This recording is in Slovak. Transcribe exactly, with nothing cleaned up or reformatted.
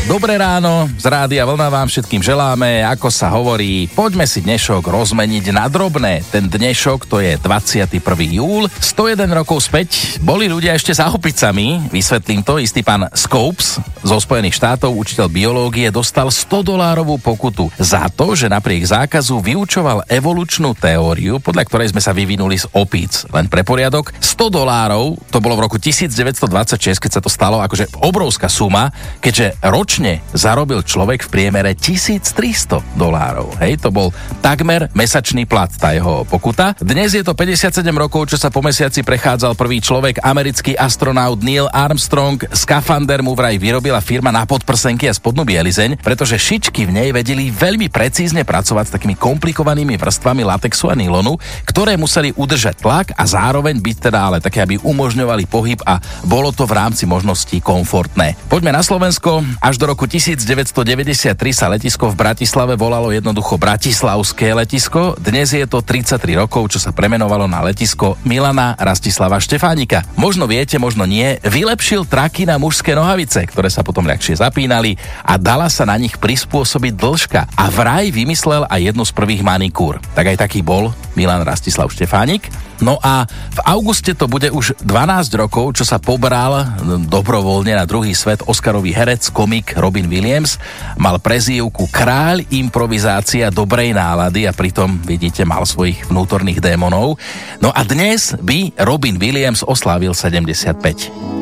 Dobré ráno, z Rádia Vlna vám všetkým želáme, ako sa hovorí, poďme si dnešok rozmeniť na drobné. Ten dnešok to je dvadsiateho prvého júla, sto jeden rokov späť, boli ľudia ešte za opicami, vysvetlím to, istý pán Scopes zo Spojených štátov, učiteľ biológie, dostal sto dolárovú pokutu za to, že napriek zákazu vyučoval evolučnú teóriu, podľa ktorej sme sa vyvinuli z opíc. Len pre poriadok, sto dolárov, to bolo v roku devätnásťstodvadsaťšesť, keď sa to stalo, akože obrovská suma, keďže ročne zarobil človek v priemere tisíctristo dolárov. Hej, to bol takmer mesačný plat, tá jeho pokuta. Dnes je to päťdesiatsedem rokov, čo sa po mesiaci prechádzal prvý človek, americký astronaut Neil Armstrong. Skafander mu vraj vyrobila firma na podprsenky a spodnú bielizeň, pretože šičky v nej vedeli veľmi precízne pracovať s takými komplikovanými vrstvami latexu a nylonu, ktoré museli udržať tlak a zároveň byť teda ale také, aby umožňovali pohyb a bolo to v rámci možností komfortné. Poďme na Slovensko. Až do roku devätnásťstodeväťdesiattri sa letisko v Bratislave volalo jednoducho Bratislavské letisko. Dnes je to tridsaťtri rokov, čo sa premenovalo na letisko Milana Rastislava Štefánika. Možno viete, možno nie, vylepšil traky na mužské nohavice, ktoré sa potom ľahšie zapínali a dala sa na nich prispôsobiť dĺžka. A vraj vymyslel aj jednu z prvých manikúr. Tak aj taký bol Milan Rastislav Štefánik. No a v auguste to bude už dvanásť rokov, čo sa pobral dobrovoľne na druhý svet Oscarový herec, komik Robin Williams. Mal prezývku Kráľ improvizácia dobrej nálady a pritom, vidíte, mal svojich vnútorných démonov. No a dnes by Robin Williams oslávil sedemdesiatpäť.